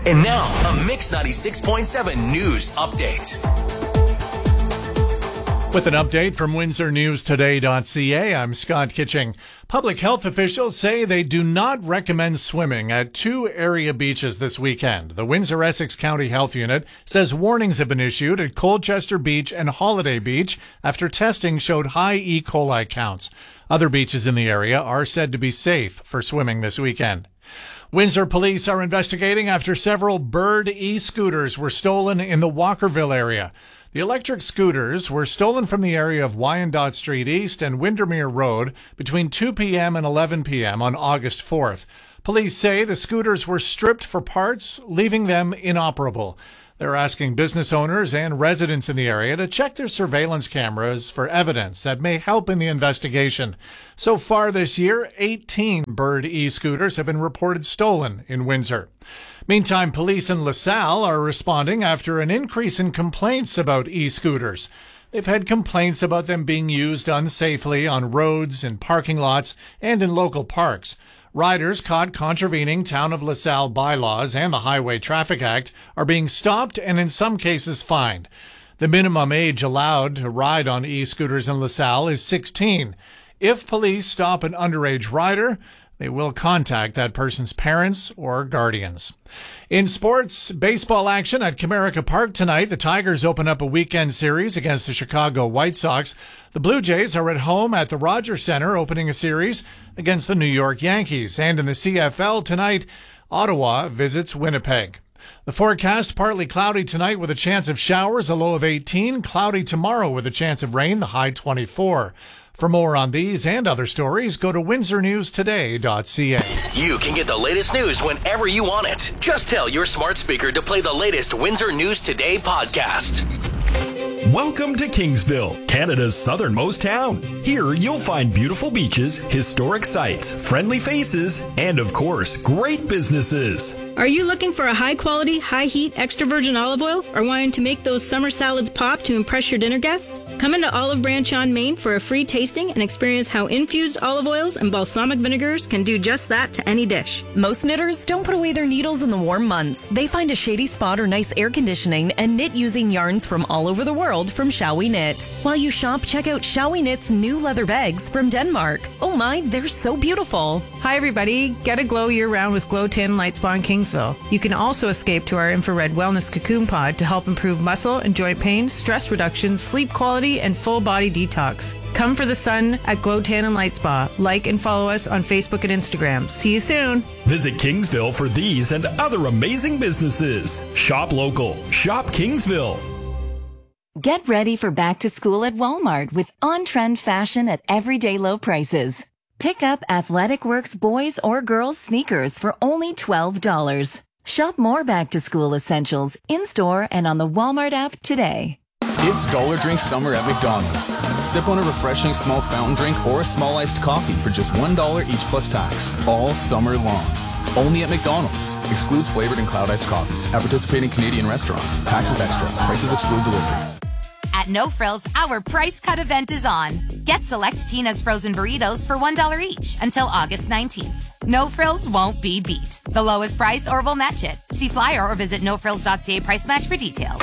And now, a Mix 96.7 News Update. With an update from WindsorNewsToday.ca, I'm Scott Kitching. Public health officials say they do not recommend swimming at two area beaches this weekend. The Windsor-Essex County Health Unit says warnings have been issued at Colchester Beach and Holiday Beach after testing showed high E. coli counts. Other beaches in the area are said to be safe for swimming this weekend. Windsor police are investigating after several Bird e-scooters were stolen in the Walkerville area. The electric scooters were stolen from the area of Wyandotte Street East and Windermere Road between 2 p.m. and 11 p.m. on August 4th. Police say the scooters were stripped for parts, leaving them inoperable. They're asking business owners and residents in the area to check their surveillance cameras for evidence that may help in the investigation. So far this year, 18 Bird e-scooters have been reported stolen in Windsor. Meantime, police in LaSalle are responding after an increase in complaints about e-scooters. They've had complaints about them being used unsafely on roads, in parking lots, and in local parks. Riders caught contravening Town of LaSalle bylaws and the Highway Traffic Act are being stopped and in some cases fined. The minimum age allowed to ride on e-scooters in LaSalle is 16. If police stop an underage rider, they will contact that person's parents or guardians. In sports, baseball action at Comerica Park tonight. The Tigers open up a weekend series against the Chicago White Sox. The Blue Jays are at home at the Rogers Center opening a series against the New York Yankees. And in the CFL tonight, Ottawa visits Winnipeg. The forecast, partly cloudy tonight with a chance of showers, a low of 18. Cloudy tomorrow with a chance of rain, the high 24. For more on these and other stories, go to WindsorNewsToday.ca. You can get the latest news whenever you want it. Just tell your smart speaker to play the latest Windsor News Today podcast. Welcome to Kingsville, Canada's southernmost town. Here you'll find beautiful beaches, historic sites, friendly faces, and of course, great businesses. Are you looking for a high-quality, high-heat, extra virgin olive oil or wanting to make those summer salads pop to impress your dinner guests? Come into Olive Branch on Main for a free tasting and experience how infused olive oils and balsamic vinegars can do just that to any dish. Most knitters don't put away their needles in the warm months. They find a shady spot or nice air conditioning and knit using yarns from all over the world from Shall We Knit. While you shop, check out Shall We Knit's new leather bags from Denmark. Oh my, they're so beautiful. Hi everybody, get a glow year-round with Glow Tin Light Spa in Kingsville. You can also escape to our infrared wellness cocoon pod to help improve muscle and joint pain, stress reduction, sleep quality, and full body detox. Come for the sun at Glow Tan and Light Spa. Like and follow us on Facebook and Instagram. See you soon. Visit Kingsville for these and other amazing businesses. Shop local. Shop Kingsville. Get ready for back to school at Walmart with on-trend fashion at everyday low prices. Pick up Athletic Works boys or girls sneakers for only $12. Shop more back to school essentials in-store and on the Walmart app today. It's Dollar Drink Summer at McDonald's. Sip on a refreshing small fountain drink or a small iced coffee for just $1 each plus tax, all summer long. Only at McDonald's. Excludes flavored and cloud iced coffees at participating Canadian restaurants. Taxes extra. Prices exclude delivery. At No Frills, our price cut event is on. Get select Tina's frozen burritos for $1 each until August 19th. No Frills won't be beat. The lowest price or we'll match it. See flyer or visit nofrills.ca price match for details.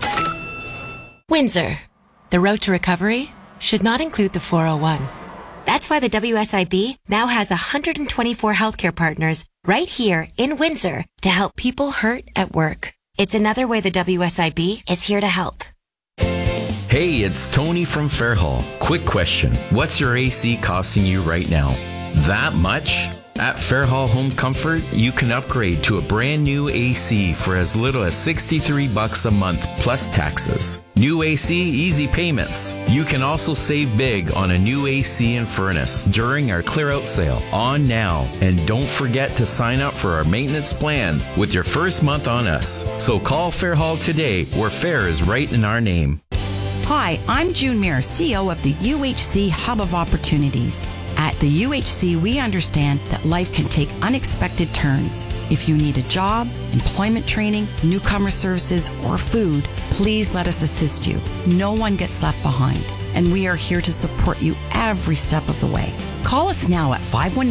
Windsor. The road to recovery should not include the 401. That's why the WSIB now has 124 healthcare partners right here in Windsor to help people hurt at work. It's another way the WSIB is here to help. Hey, it's Tony from Fairhall. Quick question. What's your AC costing you right now? That much? At Fairhall Home Comfort, you can upgrade to a brand new AC for as little as $63 a month plus taxes. New AC, easy payments. You can also save big on a new AC and furnace during our clear out sale on now. And don't forget to sign up for our maintenance plan with your first month on us. So call Fairhall today, where fair is right in our name. Hi, I'm June Muir, CEO of the UHC Hub of Opportunities. At the UHC, we understand that life can take unexpected turns. If you need a job, employment training, newcomer services, or food, please let us assist you. No one gets left behind. and we are here to support you every step of the way. Call us now at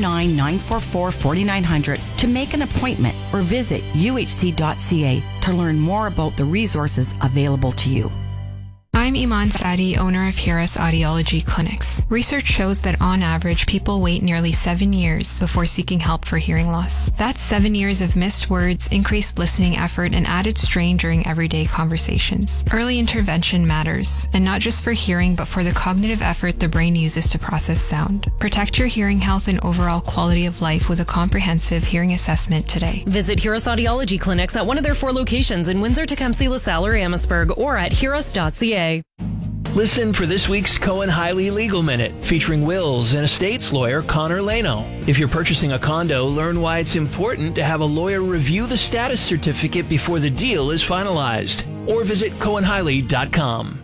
519-944-4900 to make an appointment or visit uhc.ca to learn more about the resources available to you. I'm Iman Sadi, owner of Hiras Audiology Clinics. Research shows that on average, people wait nearly 7 years before seeking help for hearing loss. That's 7 years of missed words, increased listening effort, and added strain during everyday conversations. Early intervention matters, and not just for hearing, but for the cognitive effort the brain uses to process sound. Protect your hearing health and overall quality of life with a comprehensive hearing assessment today. Visit Hiras Audiology Clinics at one of their 4 locations in Windsor, Tecumseh, LaSalle, or Amherstburg, or at hiras.ca. Listen for this week's Cohen-Hiley Legal Minute, featuring wills and estates lawyer Connor Leno. If you're purchasing a condo, learn why it's important to have a lawyer review the status certificate before the deal is finalized. Or visit CohenHiley.com.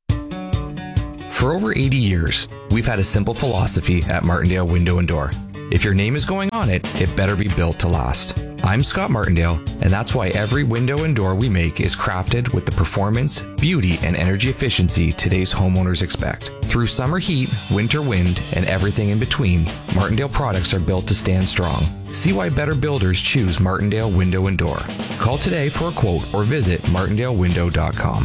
For over 80 years, we've had a simple philosophy at Martindale Window and Door. If your name is going on it, it better be built to last. I'm Scott Martindale, and that's why every window and door we make is crafted with the performance, beauty, and energy efficiency today's homeowners expect. Through summer heat, winter wind, and everything in between, Martindale products are built to stand strong. See why better builders choose Martindale Window and Door. Call today for a quote or visit martindalewindow.com.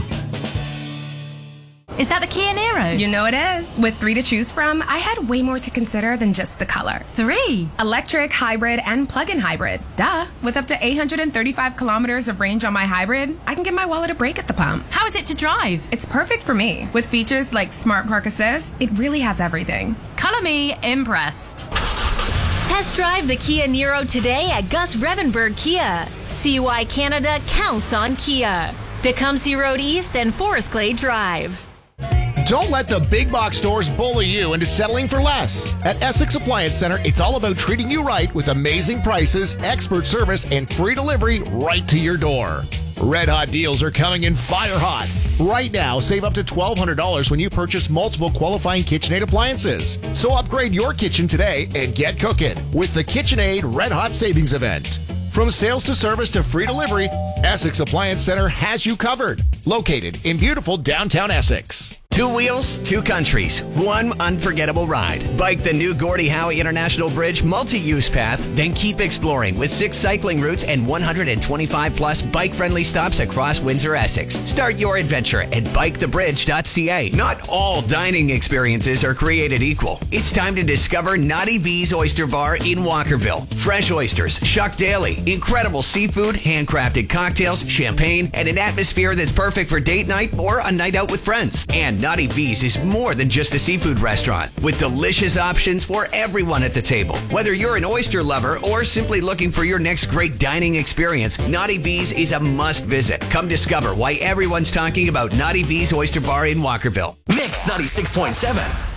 Is that the Kia Niro? You know it is. With 3 to choose from, I had way more to consider than just the color. 3? Electric, hybrid, and plug-in hybrid. Duh. With up to 835 kilometers of range on my hybrid, I can give my wallet a break at the pump. How is it to drive? It's perfect for me. With features like Smart Park Assist, it really has everything. Color me impressed. Test drive the Kia Niro today at Gus Revenberg Kia. See why Canada counts on Kia. Tecumseh Road East and Forest Glade Drive. Don't let the big box stores bully you into settling for less. At Essex Appliance Center, it's all about treating you right with amazing prices, expert service, and free delivery right to your door. Red hot deals are coming in fire hot. Right now, save up to $1,200 when you purchase multiple qualifying KitchenAid appliances. So upgrade your kitchen today and get cooking with the KitchenAid Red Hot Savings Event. From sales to service to free delivery, Essex Appliance Center has you covered. Located in beautiful downtown Essex. 2 wheels, 2 countries, 1 unforgettable ride. Bike the new Gordie Howe International Bridge multi-use path, then keep exploring with 6 cycling routes and 125 plus bike-friendly stops across Windsor, Essex. Start your adventure at bikethebridge.ca. Not all dining experiences are created equal. It's time to discover Naughty V's Oyster Bar in Walkerville. Fresh oysters, shucked daily, incredible seafood, handcrafted cocktails, champagne, and an atmosphere that's perfect for date night or a night out with friends. And Naughty V's is more than just a seafood restaurant, with delicious options for everyone at the table. Whether you're an oyster lover or simply looking for your next great dining experience, Naughty V's is a must visit. Come discover why everyone's talking about Naughty V's Oyster Bar in Walkerville. Mix 96.7.